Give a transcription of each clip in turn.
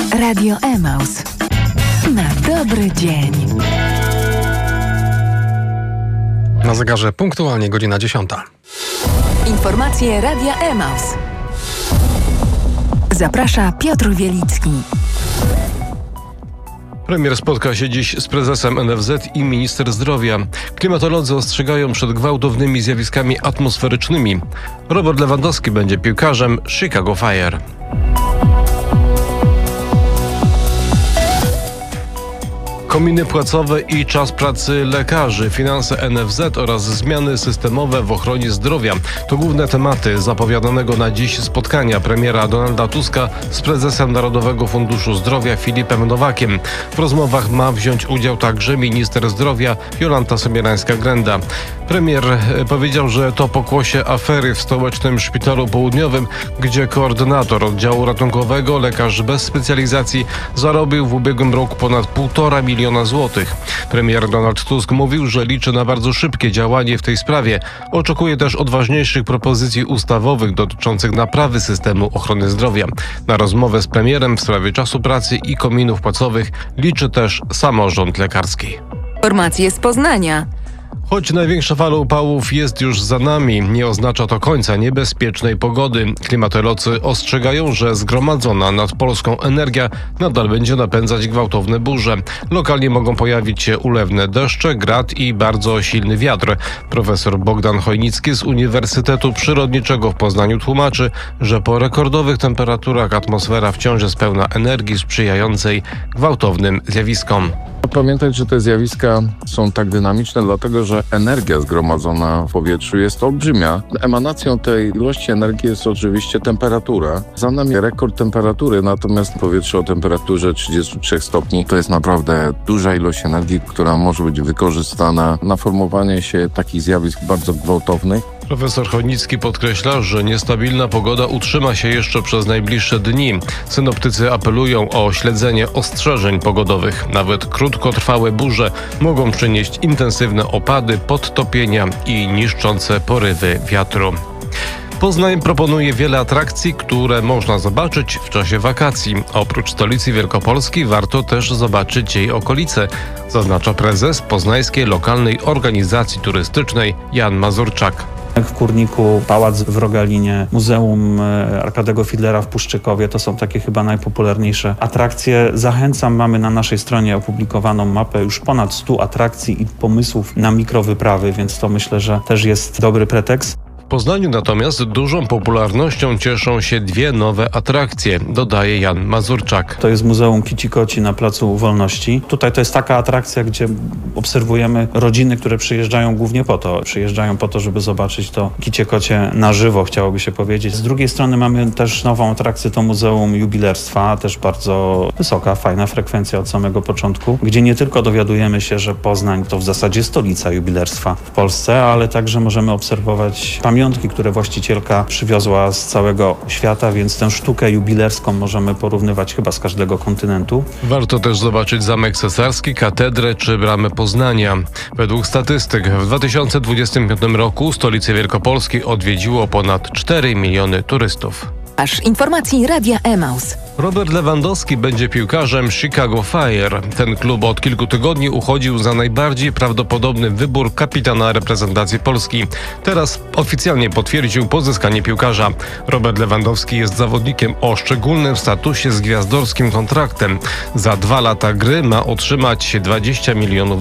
Radio Emaus. Na dobry dzień. Na zegarze punktualnie godzina 10. Informacje Radia Emaus. Zaprasza Piotr Wielicki. Premier spotka się dziś z prezesem NFZ i minister zdrowia. Klimatolodzy ostrzegają przed gwałtownymi zjawiskami atmosferycznymi. Robert Lewandowski będzie piłkarzem Chicago Fire. Kominy płacowe i czas pracy lekarzy, finanse NFZ oraz zmiany systemowe w ochronie zdrowia to główne tematy zapowiadanego na dziś spotkania premiera Donalda Tuska z prezesem Narodowego Funduszu Zdrowia Filipem Nowakiem. W rozmowach ma wziąć udział także minister zdrowia Jolanta Sobierańska-Grenda. Premier powiedział, że to pokłosie afery w stołecznym szpitalu południowym, gdzie koordynator oddziału ratunkowego, lekarz bez specjalizacji, zarobił w ubiegłym roku ponad 1,5 miliona złotych. Premier Donald Tusk mówił, że liczy na bardzo szybkie działanie w tej sprawie. Oczekuje też odważniejszych propozycji ustawowych dotyczących naprawy systemu ochrony zdrowia. Na rozmowę z premierem w sprawie czasu pracy i kominów płacowych liczy też samorząd lekarski. Informacje z Poznania. Choć największa fala upałów jest już za nami, nie oznacza to końca niebezpiecznej pogody. Klimatolodzy ostrzegają, że zgromadzona nad Polską energia nadal będzie napędzać gwałtowne burze. Lokalnie mogą pojawić się ulewne deszcze, grad i bardzo silny wiatr. Profesor Bogdan Chojnicki z Uniwersytetu Przyrodniczego w Poznaniu tłumaczy, że po rekordowych temperaturach atmosfera wciąż jest pełna energii sprzyjającej gwałtownym zjawiskom. Pamiętać, że te zjawiska są tak dynamiczne, dlatego że energia zgromadzona w powietrzu jest olbrzymia. Emanacją tej ilości energii jest oczywiście temperatura. Za nami rekord temperatury, natomiast powietrze o temperaturze 33 stopni to jest naprawdę duża ilość energii, która może być wykorzystana na formowanie się takich zjawisk bardzo gwałtownych. Profesor Chojnicki podkreśla, że niestabilna pogoda utrzyma się jeszcze przez najbliższe dni. Synoptycy apelują o śledzenie ostrzeżeń pogodowych. Nawet krótkotrwałe burze mogą przynieść intensywne opady, podtopienia i niszczące porywy wiatru. Poznań proponuje wiele atrakcji, które można zobaczyć w czasie wakacji. Oprócz stolicy Wielkopolski warto też zobaczyć jej okolice, zaznacza prezes Poznańskiej Lokalnej Organizacji Turystycznej Jan Mazurczak. W Kurniku, Pałac w Rogalinie, Muzeum Arkadiego Fidlera w Puszczykowie to są takie chyba najpopularniejsze atrakcje. Zachęcam, mamy na naszej stronie opublikowaną mapę już ponad 100 atrakcji i pomysłów na mikrowyprawy, więc to myślę, że też jest dobry pretekst. W Poznaniu natomiast dużą popularnością cieszą się dwie nowe atrakcje, dodaje Jan Mazurczak. To jest Muzeum Kici Koci na Placu Wolności. Tutaj to jest taka atrakcja, gdzie obserwujemy rodziny, które przyjeżdżają głównie po to. Przyjeżdżają po to, żeby zobaczyć to kicie kocie na żywo, chciałoby się powiedzieć. Z drugiej strony mamy też nową atrakcję, to Muzeum Jubilerstwa, też bardzo wysoka, fajna frekwencja od samego początku, gdzie nie tylko dowiadujemy się, że Poznań to w zasadzie stolica jubilerstwa w Polsce, ale także możemy obserwować pamiątki, które właścicielka przywiozła z całego świata, więc tę sztukę jubilerską możemy porównywać chyba z każdego kontynentu. Warto też zobaczyć Zamek Cesarski, Katedrę czy Bramę Poznania. Według statystyk w 2025 roku stolicę Wielkopolski odwiedziło ponad 4 miliony turystów. Aż informacji Radia Emaus. Robert Lewandowski będzie piłkarzem Chicago Fire. Ten klub od kilku tygodni uchodził za najbardziej prawdopodobny wybór kapitana reprezentacji Polski. Teraz oficjalnie potwierdził pozyskanie piłkarza. Robert Lewandowski jest zawodnikiem o szczególnym statusie z gwiazdorskim kontraktem. Za 2 lata gry ma otrzymać $20 milionów.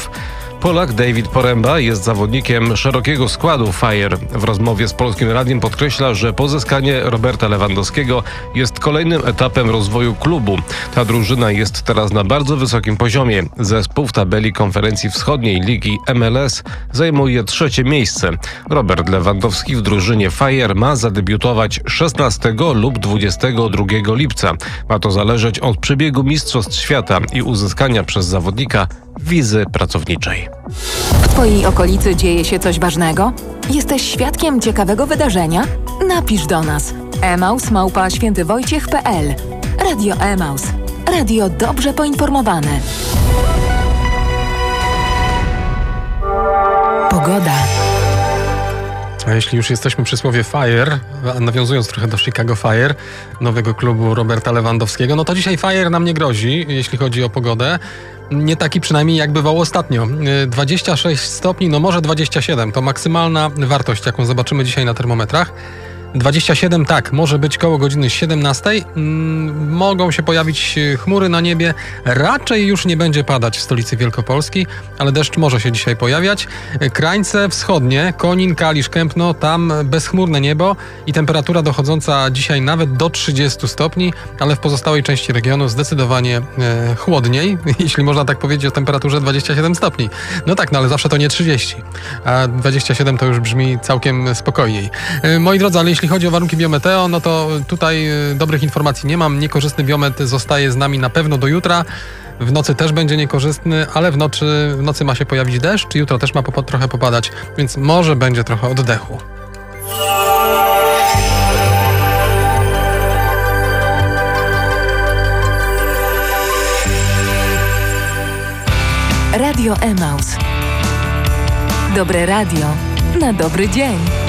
Polak David Poręba jest zawodnikiem szerokiego składu Fire. W rozmowie z Polskim Radiem podkreśla, że pozyskanie Roberta Lewandowskiego jest kolejnym etapem rozwoju klubu. Ta drużyna jest teraz na bardzo wysokim poziomie. Zespół w tabeli Konferencji Wschodniej Ligi MLS zajmuje 3. miejsce. Robert Lewandowski w drużynie Fire ma zadebiutować 16 lub 22 lipca. Ma to zależeć od przebiegu Mistrzostw Świata i uzyskania przez zawodnika wizy pracowniczej. W Twojej okolicy dzieje się coś ważnego? Jesteś świadkiem ciekawego wydarzenia? Napisz do nas. emaus@świętywojciech.pl. Radio Emaus. Radio dobrze poinformowane. Pogoda. A jeśli już jesteśmy przy słowie Fire, nawiązując trochę do Chicago Fire, nowego klubu Roberta Lewandowskiego, no to dzisiaj Fire nam nie grozi, jeśli chodzi o pogodę. Nie taki przynajmniej jak bywało ostatnio. 26 stopni, no może 27, to maksymalna wartość, jaką zobaczymy dzisiaj na termometrach. 27 tak, może być koło godziny 17. Mogą się pojawić chmury na niebie. Raczej już nie będzie padać w stolicy Wielkopolski, ale deszcz może się dzisiaj pojawiać. Krańce wschodnie, Konin, Kalisz, Kępno, tam bezchmurne niebo i temperatura dochodząca dzisiaj nawet do 30 stopni, ale w pozostałej części regionu zdecydowanie chłodniej, jeśli można tak powiedzieć o temperaturze 27 stopni. No tak, no ale zawsze to nie 30, a 27 to już brzmi całkiem spokojniej. Moi drodzy, ale jeśli chodzi o warunki biometeo, no to tutaj dobrych informacji nie mam. Niekorzystny biomet zostaje z nami na pewno do jutra. W nocy też będzie niekorzystny, ale w nocy ma się pojawić deszcz. Jutro też ma trochę popadać, więc może będzie trochę oddechu. Radio Emaus. Dobre radio na dobry dzień.